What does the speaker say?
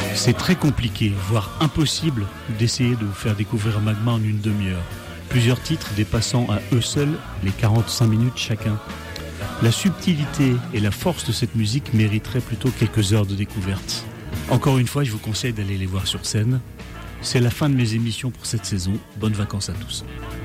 C'est très compliqué, voire impossible, d'essayer de vous faire découvrir Magma en une demi-heure. Plusieurs titres dépassant à eux seuls les 45 minutes chacun. La subtilité et la force de cette musique mériteraient plutôt quelques heures de découverte. Encore une fois, je vous conseille d'aller les voir sur scène. C'est la fin de mes émissions pour cette saison. Bonnes vacances à tous.